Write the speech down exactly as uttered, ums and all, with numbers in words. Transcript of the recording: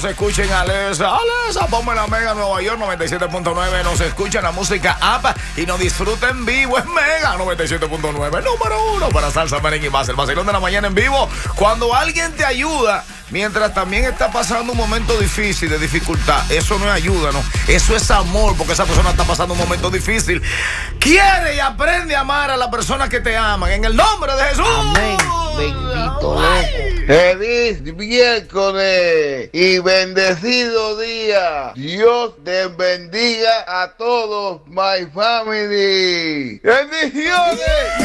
escucha en Alesa. Alesa, ponme la Mega Nueva York noventa y siete punto nueve. Nos escucha en la música app y nos disfruta en vivo. Es Mega noventa y siete punto nueve. Número uno para salsa, merengue y más. El vacilón de la mañana en vivo. Cuando alguien te ayuda mientras también está pasando un momento difícil, de dificultad, eso no es ayuda, ¿no? Eso es amor, porque esa persona está pasando un momento difícil. Quiere y aprende a amar a la persona que te aman. En el nombre de Jesús. Amén. Bendito loco. Feliz miércoles y bendecido día. Dios te bendiga a todos, my family. ¡Bendiciones!